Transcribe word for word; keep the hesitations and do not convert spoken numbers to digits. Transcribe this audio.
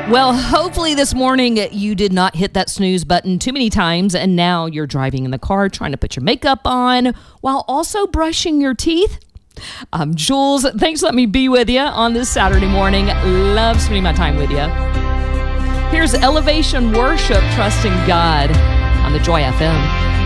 Well, hopefully this morning you did not hit that snooze button too many times, and now you're driving in the car trying to put your makeup on while also brushing your teeth. I'm Jules. Thanks for letting me be with you on this Saturday morning. Love spending my time with you. Here's Elevation Worship, Trusting God on the Joy F M.